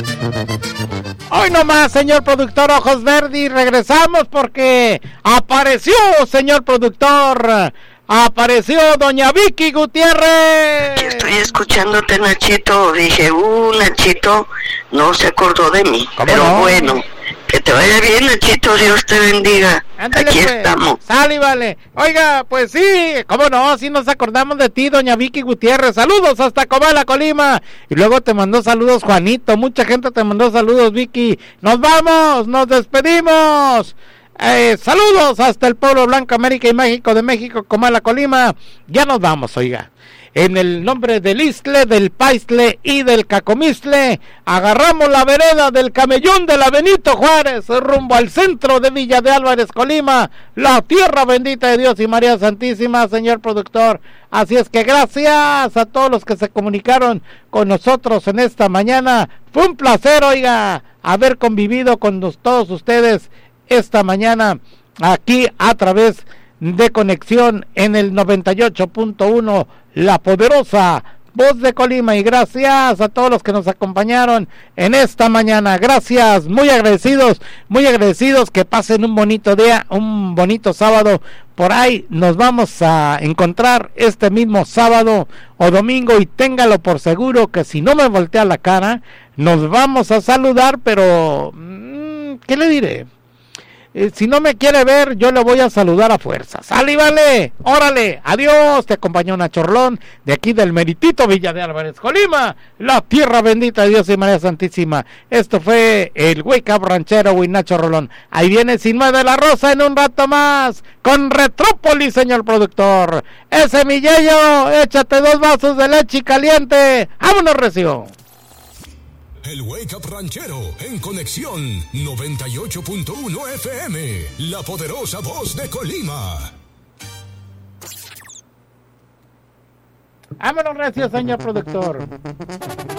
Hoy nomás, señor productor Ojos Verdes, regresamos porque apareció, señor productor, apareció doña Vicky Gutiérrez. Aquí estoy escuchándote, Nachito. Dije, Nachito no se acordó de mí, pero no? Bueno, que te vaya bien, Nachito, Dios te bendiga. Ándale, aquí pues, estamos. Sale, vale. Oiga, pues sí, cómo no, sí nos acordamos de ti, doña Vicky Gutiérrez. Saludos hasta Comala, Colima. Y luego te mandó saludos Juanito, mucha gente te mandó saludos, Vicky. Nos vamos, nos despedimos. Saludos hasta el pueblo Blanco, América y México de México, Comala, Colima. Ya nos vamos, oiga. En el nombre del Istle, del Paistle y del Cacomistle, agarramos la vereda del Camellón de la Benito Juárez, rumbo al centro de Villa de Álvarez, Colima, la tierra bendita de Dios y María Santísima, señor productor. Así es que gracias a todos los que se comunicaron con nosotros en esta mañana. Fue un placer, oiga, haber convivido con todos ustedes esta mañana aquí a través de Conexión en el 98.1, la poderosa voz de Colima. Y gracias a todos los que nos acompañaron en esta mañana. Gracias, muy agradecidos, que pasen un bonito día, un bonito sábado. Por ahí nos vamos a encontrar este mismo sábado o domingo, y téngalo por seguro que si no me voltea la cara, nos vamos a saludar, pero ¿qué le diré? Si no me quiere ver, yo le voy a saludar a fuerza. ¡Sale, vale! ¡Órale! ¡Adiós! Te acompañó Nacho Rolón, de aquí del meritito Villa de Álvarez, Colima, la tierra bendita de Dios y María Santísima. Esto fue el Wake Up Ranchero y Nacho Rolón. Ahí viene Sin Más de la Rosa en un rato más, con Retrópolis, señor productor. Ese mi Yeyo, échate 2 vasos de leche caliente. ¡Vámonos, recio! El Wake Up Ranchero en Conexión 98.1 FM, la poderosa voz de Colima. Vámonos, recio, señor productor.